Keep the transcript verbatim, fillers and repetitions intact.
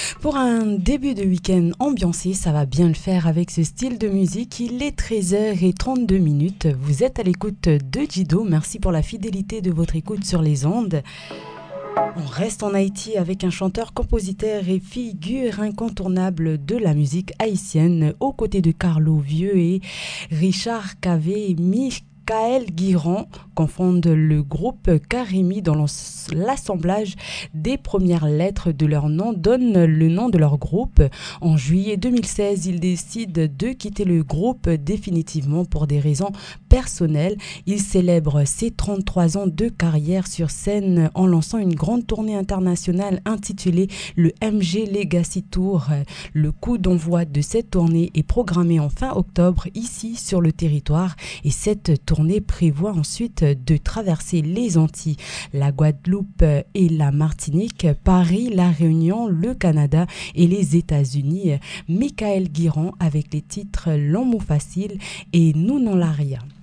Pour un début de week-end ambiancé, ça va bien le faire avec ce style de musique. Il est treize heures trente-deux minutes. Vous êtes à l'écoute de Jido. Merci pour la fidélité de votre écoute sur les ondes. On reste en Haïti avec un chanteur, compositeur et figure incontournable de la musique haïtienne aux côtés de Carlo Vieux et Richard Cavé, Michael Guiron confondent le groupe Karimi dans l'assemblage des premières lettres de leur nom donne le nom de leur groupe. En juillet deux mille seize, ils décident de quitter le groupe définitivement pour des raisons personnelles. Ils célèbrent ses trente-trois ans de carrière sur scène en lançant une grande tournée internationale intitulée le M G Legacy Tour. Le coup d'envoi de cette tournée est programmé en fin octobre ici sur le territoire et cette tournée prévoit ensuite de traverser les Antilles, la Guadeloupe et la Martinique, Paris, la Réunion, le Canada et les États-Unis. Michael Guiron avec les titres L'amour facile et Nous non la rien.